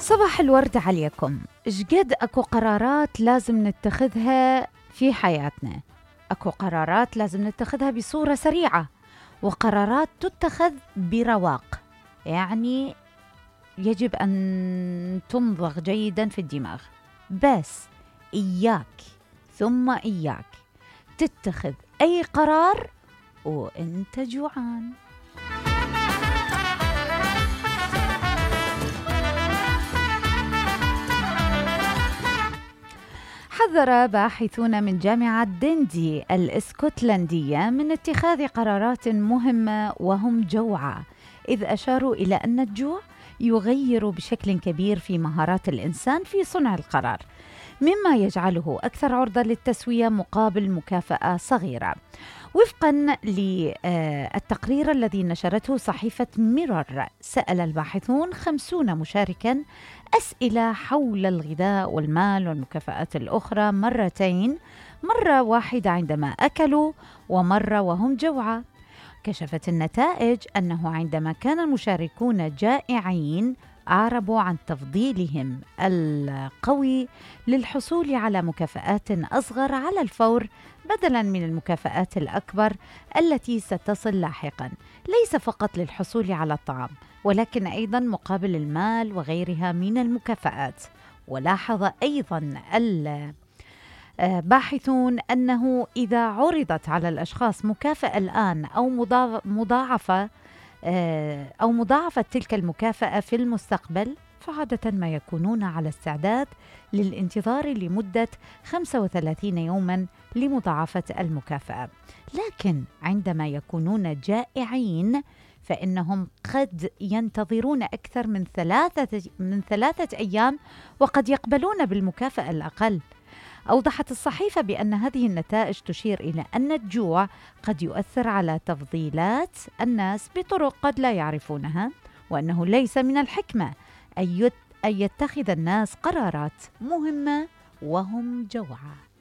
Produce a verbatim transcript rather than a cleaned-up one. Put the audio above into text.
صباح الورد عليكم. إشقد أكو قرارات لازم نتخذها في حياتنا، أكو قرارات لازم نتخذها بصورة سريعة، وقرارات تتخذ برواق، يعني يجب أن تمضغ جيدا في الدماغ. بس إياك ثم إياك تتخذ أي قرار وأنت جوعان. حذر باحثون من جامعة دندي الإسكتلندية من اتخاذ قرارات مهمة وهم جوعى، إذ أشاروا إلى أن الجوع يغير بشكل كبير في مهارات الإنسان في صنع القرار، مما يجعله أكثر عرضة للتسوية مقابل مكافأة صغيرة. وفقاً للتقرير الذي نشرته صحيفة ميرور، سأل الباحثون خمسون مشاركاً أسئلة حول الغذاء والمال والمكافآت الأخرى مرتين، مرة واحدة عندما أكلوا ومرة وهم جوعى. كشفت النتائج أنه عندما كان المشاركون جائعين أعربوا عن تفضيلهم القوي للحصول على مكافآت أصغر على الفور بدلاً من المكافآت الأكبر التي ستصل لاحقاً، ليس فقط للحصول على الطعام ولكن أيضاً مقابل المال وغيرها من المكافآت. ولاحظ أيضاً الباحثون أنه إذا عرضت على الأشخاص مكافأة الآن أو مضاعفة أو مضاعفة تلك المكافأة في المستقبل، فعادة ما يكونون على استعداد للانتظار لمدة خمسة وثلاثين يوماً لمضاعفة المكافأة. لكن عندما يكونون جائعين فإنهم قد ينتظرون أكثر من ثلاثة من ثلاثة أيام وقد يقبلون بالمكافأة الأقل. أوضحت الصحيفة بأن هذه النتائج تشير إلى أن الجوع قد يؤثر على تفضيلات الناس بطرق قد لا يعرفونها، وأنه ليس من الحكمة أن يتخذ الناس قرارات مهمة وهم جوعى.